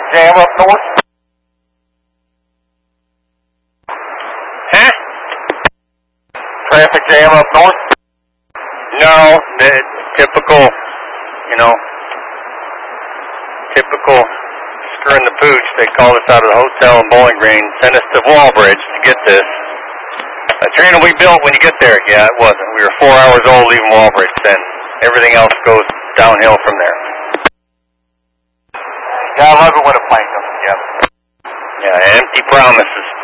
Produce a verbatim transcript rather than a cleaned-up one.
jam up north? Huh? Traffic jam up north? No, the typical, you know, typical screwing the pooch. They called us out of the hotel in Bowling Green, sent us to Wallbridge to get this. A train will be built when you get there. Yeah, it wasn't. We were four hours old leaving Wallbridge, then everything else goes downhill from there. Yeah, I love it when a plane comes together. Yeah, empty promises.